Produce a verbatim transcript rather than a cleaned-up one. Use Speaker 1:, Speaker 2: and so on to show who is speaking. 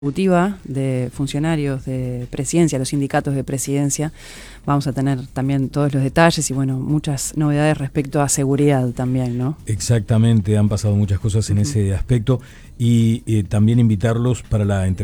Speaker 1: ejecutiva de funcionarios de presidencia, los sindicatos de presidencia. Vamos a tener también todos los detalles y bueno, muchas novedades respecto a seguridad también, ¿no?
Speaker 2: Exactamente, han pasado muchas cosas en uh-huh. ese aspecto y eh, también invitarlos para la entrevista.